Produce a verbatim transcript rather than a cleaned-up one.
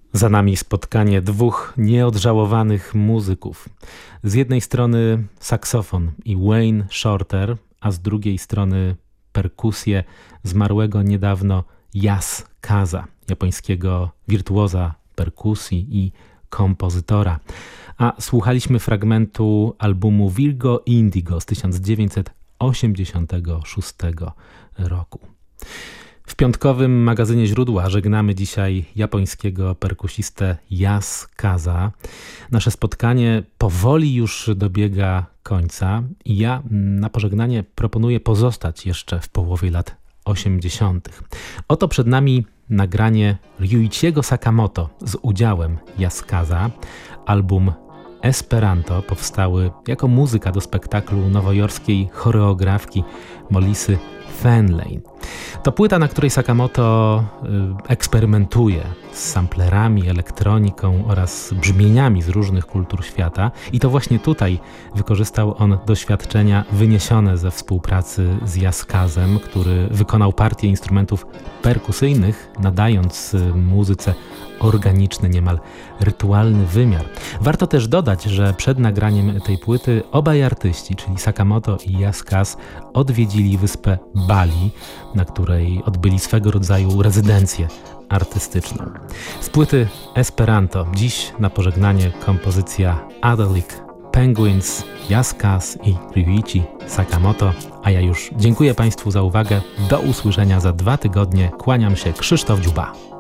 Za nami spotkanie dwóch nieodżałowanych muzyków. Z jednej strony saksofon i Wayne Shorter, a z drugiej strony perkusje zmarłego niedawno Yas Kaza, japońskiego wirtuoza perkusji i kompozytora. A słuchaliśmy fragmentu albumu Virgo Indigo z tysiąc dziewięćset osiemdziesiątego szóstego roku. W piątkowym magazynie Źródła żegnamy dzisiaj japońskiego perkusistę Yas Kaza. Nasze spotkanie powoli już dobiega końca i ja na pożegnanie proponuję pozostać jeszcze w połowie lat osiemdziesiątych. Oto przed nami nagranie Ryuichiego Sakamoto z udziałem Yas Kaza. Album Esperanto powstały jako muzyka do spektaklu nowojorskiej choreografki Molisy Fenley. To płyta, na której Sakamoto y, eksperymentuje z samplerami, elektroniką oraz brzmieniami z różnych kultur świata i to właśnie tutaj wykorzystał on doświadczenia wyniesione ze współpracy z Yas Kazem, który wykonał partię instrumentów perkusyjnych, nadając y, muzyce organiczny, niemal rytualny wymiar. Warto też dodać, że przed nagraniem tej płyty obaj artyści, czyli Sakamoto i Yas Kaz, odwiedzili wyspę Bali, na której odbyli swego rodzaju rezydencję artystyczną. Z płyty Esperanto dziś na pożegnanie kompozycja Adelic Penguins, Yas Kaz i Ryuichi Sakamoto, a ja już dziękuję Państwu za uwagę. Do usłyszenia za dwa tygodnie. Kłaniam się, Krzysztof Dziuba.